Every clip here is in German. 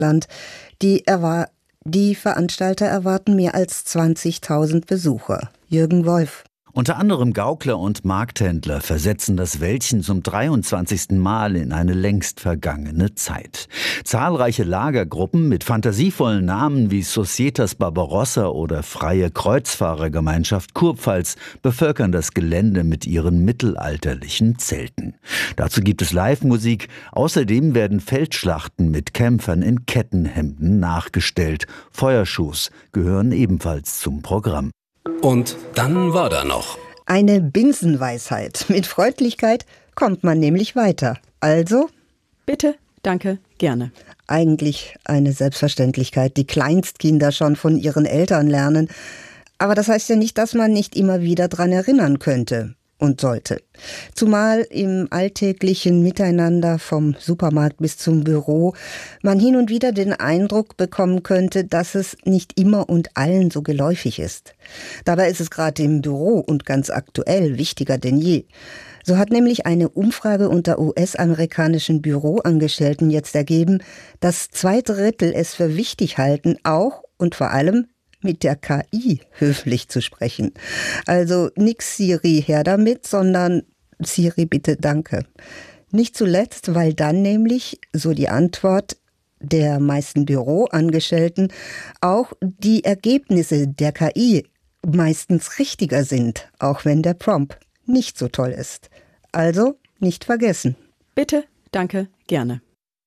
Schottland. Die Veranstalter erwarten mehr als 20.000 Besucher. Jürgen Wolf. Unter anderem Gaukler und Markthändler versetzen das Wäldchen zum 23. Mal in eine längst vergangene Zeit. Zahlreiche Lagergruppen mit fantasievollen Namen wie Societas Barbarossa oder Freie Kreuzfahrergemeinschaft Kurpfalz bevölkern das Gelände mit ihren mittelalterlichen Zelten. Dazu gibt es Live-Musik. Außerdem werden Feldschlachten mit Kämpfern in Kettenhemden nachgestellt. Feuershows gehören ebenfalls zum Programm. Und dann war da noch eine Binsenweisheit. Mit Freundlichkeit kommt man nämlich weiter. Also? Bitte, danke, gerne. Eigentlich eine Selbstverständlichkeit, die Kleinstkinder schon von ihren Eltern lernen. Aber das heißt ja nicht, dass man nicht immer wieder dran erinnern könnte und sollte. Zumal im alltäglichen Miteinander vom Supermarkt bis zum Büro man hin und wieder den Eindruck bekommen könnte, dass es nicht immer und allen so geläufig ist. Dabei ist es gerade im Büro und ganz aktuell wichtiger denn je. So hat nämlich eine Umfrage unter US-amerikanischen Büroangestellten jetzt ergeben, dass 2/3 es für wichtig halten, auch und vor allem mit der KI höflich zu sprechen. Also nix Siri her damit, sondern Siri bitte danke. Nicht zuletzt, weil dann nämlich, so die Antwort der meisten Büroangestellten, auch die Ergebnisse der KI meistens richtiger sind, auch wenn der Prompt nicht so toll ist. Also nicht vergessen. Bitte, danke, gerne.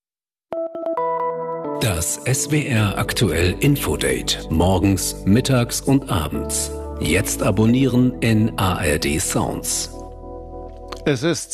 Das SWR aktuell Infodate. Morgens, mittags und abends. Jetzt abonnieren in ARD Sounds. Es ist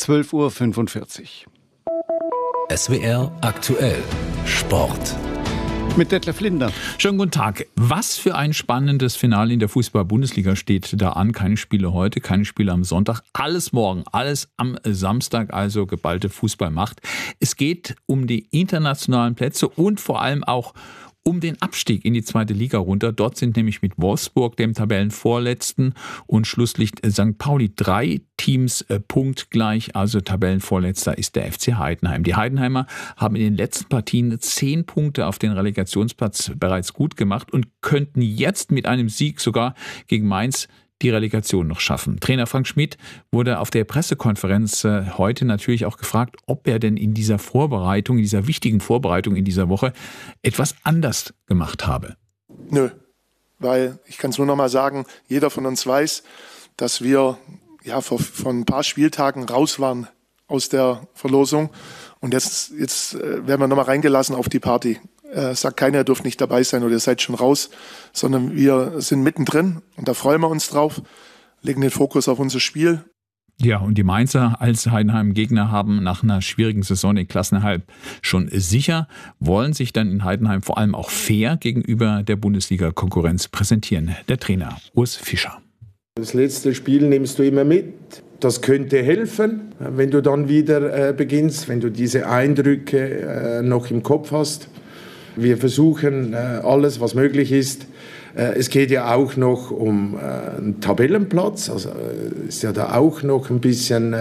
12:45 Uhr. SWR aktuell Sport. Mit Detlef Linder. Schönen guten Tag. Was für ein spannendes Finale in der Fußball-Bundesliga steht da an. Keine Spiele heute, keine Spiele am Sonntag. Alles morgen, alles am Samstag, also geballte Fußballmacht. Es geht um die internationalen Plätze und vor allem auch um den Abstieg in die zweite Liga runter. Dort sind nämlich mit Wolfsburg, dem Tabellenvorletzten, und Schlusslicht St. Pauli 3 Teams punktgleich. Also Tabellenvorletzter ist der FC Heidenheim. Die Heidenheimer haben in den letzten Partien 10 Punkte auf den Relegationsplatz bereits gut gemacht und könnten jetzt mit einem Sieg sogar gegen Mainz die Relegation noch schaffen. Trainer Frank Schmidt wurde auf der Pressekonferenz heute natürlich auch gefragt, ob er denn in dieser Vorbereitung, in dieser wichtigen Vorbereitung in dieser Woche etwas anders gemacht habe. Nö, weil ich kann es nur noch mal sagen, jeder von uns weiß, dass wir vor ein paar Spieltagen raus waren aus der Verlosung und jetzt werden wir noch mal reingelassen auf die Party. Sagt keiner, ihr dürft nicht dabei sein oder ihr seid schon raus, sondern wir sind mittendrin und da freuen wir uns drauf, legen den Fokus auf unser Spiel. Ja, und die Mainzer als Heidenheim-Gegner haben nach einer schwierigen Saison den Klassenerhalt schon sicher, wollen sich dann in Heidenheim vor allem auch fair gegenüber der Bundesliga-Konkurrenz präsentieren. Der Trainer Urs Fischer. Das letzte Spiel nimmst du immer mit. Das könnte helfen, wenn du dann wieder beginnst, wenn du diese Eindrücke noch im Kopf hast. Wir versuchen alles, was möglich ist. Es geht ja auch noch um einen Tabellenplatz. Also ist ja da auch noch ein bisschen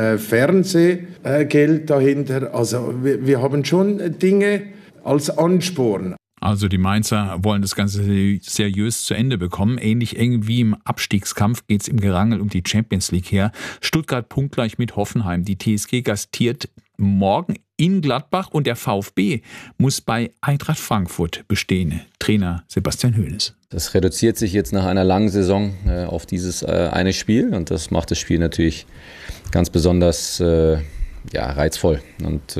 Fernsehgeld dahinter. Also wir haben schon Dinge als Ansporn. Also die Mainzer wollen das Ganze seriös zu Ende bekommen. Ähnlich eng wie im Abstiegskampf geht es im Gerangel um die Champions League her. Stuttgart punktgleich mit Hoffenheim. Die TSG gastiert morgen in Gladbach und der VfB muss bei Eintracht Frankfurt bestehen. Trainer Sebastian Hoeneß. Das reduziert sich jetzt nach einer langen Saison auf dieses eine Spiel und das macht das Spiel natürlich ganz besonders reizvoll. Und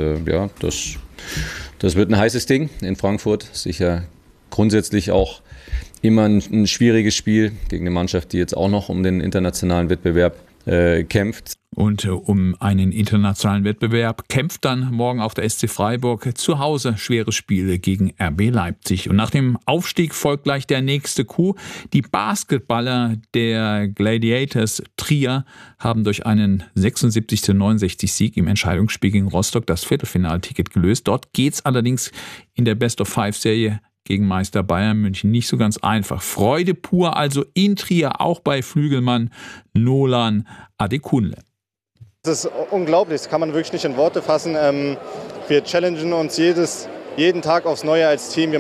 das wird ein heißes Ding in Frankfurt. Sicher grundsätzlich auch immer ein schwieriges Spiel gegen eine Mannschaft, die jetzt auch noch um den internationalen Wettbewerb kämpft. Und um einen internationalen Wettbewerb kämpft dann morgen auch der SC Freiburg zu Hause. Schweres Spiel gegen RB Leipzig. Und nach dem Aufstieg folgt gleich der nächste Coup. Die Basketballer der Gladiators Trier haben durch einen 76:69 Sieg im Entscheidungsspiel gegen Rostock das Viertelfinalticket gelöst. Dort geht's allerdings in der Best-of-5-Serie gegen Meister Bayern München nicht so ganz einfach. Freude pur also in Trier, auch bei Flügelmann Nolan Adekunle. Das ist unglaublich, das kann man wirklich nicht in Worte fassen. Wir challengen uns jeden Tag aufs Neue als Team.